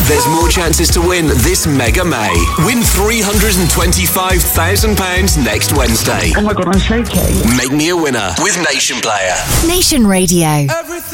There's more chances to win this Mega May. Win £325,000 next Wednesday. Oh my God, I'm shaking. Make me a winner with Nation Player. Nation Radio. Everything